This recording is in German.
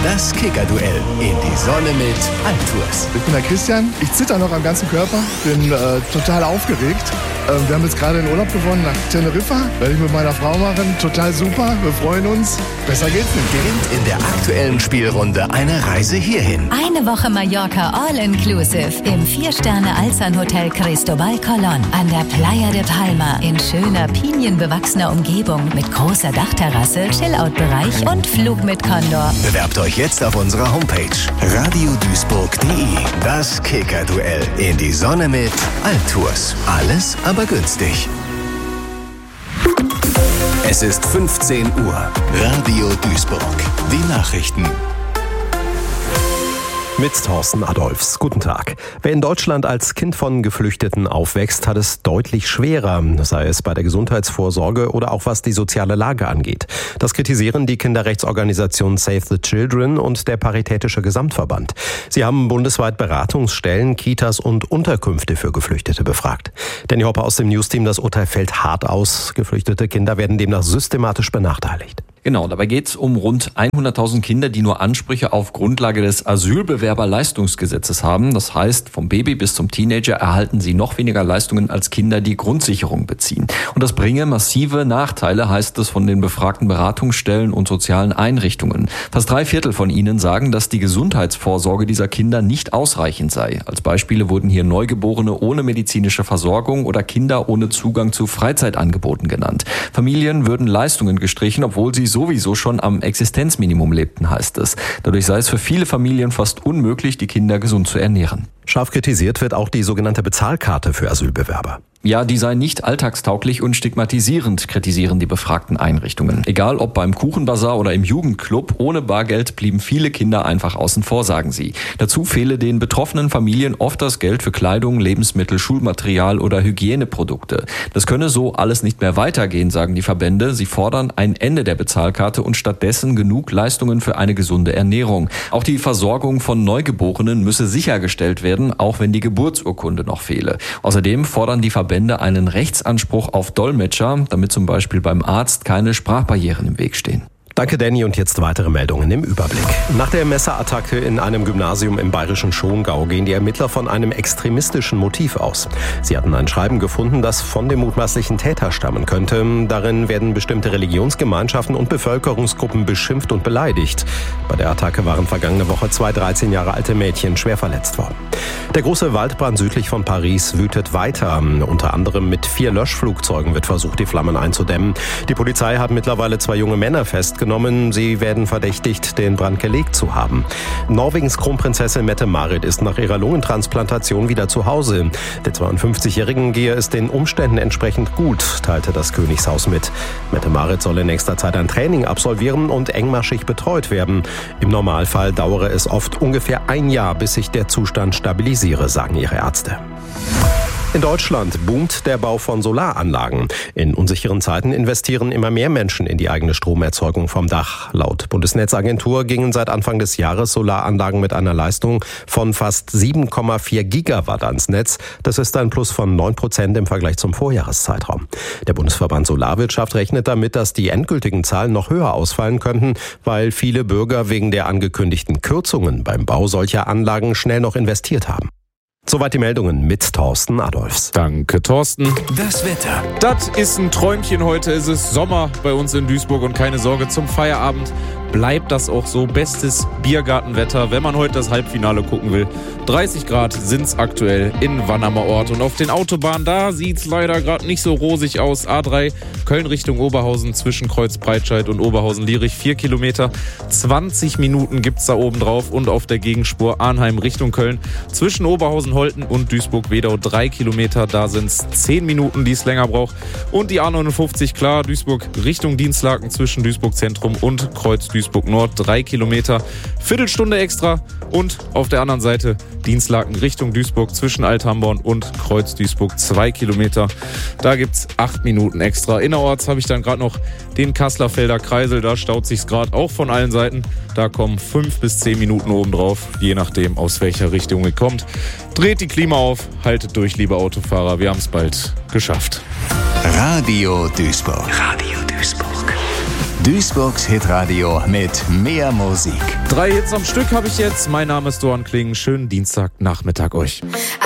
Das Kicker-Duell in die Sonne mit Altours. Ich bin der Christian. Ich zitter noch am ganzen Körper. Bin total aufgeregt. Wir haben jetzt gerade den Urlaub gewonnen nach Teneriffa. Werde ich mit meiner Frau machen. Total super. Wir freuen uns. Besser geht's nicht. Gewinnt in der aktuellen Spielrunde eine Reise hierhin. Eine Woche Mallorca All-Inclusive im 4-Sterne-Alzan-Hotel Cristobal Colón an der Playa de Palma in schöner, pinienbewachsener Umgebung mit großer Dachterrasse, Chillout-Bereich und Flug mit Condor. Bewerbt euch jetzt auf unserer Homepage radioduisburg.de. Das Kicker-Duell in die Sonne mit Altours. Alles aber günstig. Es ist 15 Uhr. Radio Duisburg. Die Nachrichten. Mit Thorsten Adolfs. Guten Tag. Wer in Deutschland als Kind von Geflüchteten aufwächst, hat es deutlich schwerer, sei es bei der Gesundheitsvorsorge oder auch was die soziale Lage angeht. Das kritisieren die Kinderrechtsorganisation Save the Children und der Paritätische Gesamtverband. Sie haben bundesweit Beratungsstellen, Kitas und Unterkünfte für Geflüchtete befragt. Danny Hopper aus dem Newsteam, das Urteil fällt hart aus. Geflüchtete Kinder werden demnach systematisch benachteiligt. Genau, dabei geht es um rund 100.000 Kinder, die nur Ansprüche auf Grundlage des Asylbewerberleistungsgesetzes haben. Das heißt, vom Baby bis zum Teenager erhalten sie noch weniger Leistungen als Kinder, die Grundsicherung beziehen. Und das bringe massive Nachteile, heißt es von den befragten Beratungsstellen und sozialen Einrichtungen. Fast 3/4 von ihnen sagen, dass die Gesundheitsvorsorge dieser Kinder nicht ausreichend sei. Als Beispiele wurden hier Neugeborene ohne medizinische Versorgung oder Kinder ohne Zugang zu Freizeitangeboten genannt. Familien würden Leistungen gestrichen, obwohl sie sowieso schon am Existenzminimum lebten, heißt es. Dadurch sei es für viele Familien fast unmöglich, die Kinder gesund zu ernähren. Scharf kritisiert wird auch die sogenannte Bezahlkarte für Asylbewerber. Ja, die sei nicht alltagstauglich und stigmatisierend, kritisieren die befragten Einrichtungen. Egal ob beim Kuchenbazar oder im Jugendclub, ohne Bargeld blieben viele Kinder einfach außen vor, sagen sie. Dazu fehle den betroffenen Familien oft das Geld für Kleidung, Lebensmittel, Schulmaterial oder Hygieneprodukte. Das könne so alles nicht mehr weitergehen, sagen die Verbände. Sie fordern ein Ende der Bezahlkarte und stattdessen genug Leistungen für eine gesunde Ernährung. Auch die Versorgung von Neugeborenen müsse sichergestellt werden, auch wenn die Geburtsurkunde noch fehle. Außerdem fordern die Verbände einen Rechtsanspruch auf Dolmetscher, damit zum Beispiel beim Arzt keine Sprachbarrieren im Weg stehen. Danke, Danny. Und jetzt weitere Meldungen im Überblick. Nach der Messerattacke in einem Gymnasium im bayerischen Schongau gehen die Ermittler von einem extremistischen Motiv aus. Sie hatten ein Schreiben gefunden, das von dem mutmaßlichen Täter stammen könnte. Darin werden bestimmte Religionsgemeinschaften und Bevölkerungsgruppen beschimpft und beleidigt. Bei der Attacke waren vergangene Woche 2 13 Jahre alte Mädchen schwer verletzt worden. Der große Waldbrand südlich von Paris wütet weiter. Unter anderem mit 4 Löschflugzeugen wird versucht, die Flammen einzudämmen. Die Polizei hat mittlerweile 2 junge Männer festgenommen. Sie werden verdächtigt, den Brand gelegt zu haben. Norwegens Kronprinzessin Mette-Marit ist nach ihrer Lungentransplantation wieder zu Hause. Der 52-Jährigen gehe es den Umständen entsprechend gut, teilte das Königshaus mit. Mette-Marit soll in nächster Zeit ein Training absolvieren und engmaschig betreut werden. Im Normalfall dauere es oft ungefähr 1 Jahr, bis sich der Zustand stabilisiere, sagen ihre Ärzte. In Deutschland boomt der Bau von Solaranlagen. In unsicheren Zeiten investieren immer mehr Menschen in die eigene Stromerzeugung vom Dach. Laut Bundesnetzagentur gingen seit Anfang des Jahres Solaranlagen mit einer Leistung von fast 7,4 Gigawatt ans Netz. Das ist ein Plus von 9% im Vergleich zum Vorjahreszeitraum. Der Bundesverband Solarwirtschaft rechnet damit, dass die endgültigen Zahlen noch höher ausfallen könnten, weil viele Bürger wegen der angekündigten Kürzungen beim Bau solcher Anlagen schnell noch investiert haben. Soweit die Meldungen mit Thorsten Adolfs. Danke, Thorsten. Das Wetter. Das ist ein Träumchen. Heute ist es Sommer bei uns in Duisburg und keine Sorge, zum Feierabend bleibt das auch so. Bestes Biergartenwetter, wenn man heute das Halbfinale gucken will. 30 Grad sind es aktuell in Wannermerort. Und auf den Autobahnen, da sieht es leider gerade nicht so rosig aus. A3 Köln Richtung Oberhausen zwischen Kreuzbreitscheid und Oberhausen-Lierich 4 Kilometer. 20 Minuten gibt es da oben drauf. Und auf der Gegenspur Arnheim Richtung Köln zwischen Oberhausen-Holten und Duisburg-Wedau 3 Kilometer. Da sind es 10 Minuten, die es länger braucht. Und die A59, klar, Duisburg Richtung Dienstlaken zwischen Duisburg Zentrum und Kreuz Duisburg Nord 3 Kilometer. Viertelstunde extra. Und auf der anderen Seite Dienstlaken Richtung Duisburg zwischen Althamborn und Kreuz Duisburg 2 Kilometer. Da gibt's 8 Minuten extra. Innerorts habe ich dann gerade noch den Kasslerfelder Kreisel. Da staut sich's gerade auch von allen Seiten. Da kommen 5 bis 10 Minuten obendrauf, je nachdem aus welcher Richtung ihr kommt. Dreht die Klima auf, haltet durch, liebe Autofahrer. Wir haben es bald geschafft. Radio Duisburg. Radio Duisburg. Duisburgs Hitradio mit mehr Musik. 3 Hits am Stück habe ich jetzt. Mein Name ist Doan Kling. Schönen Dienstagnachmittag euch.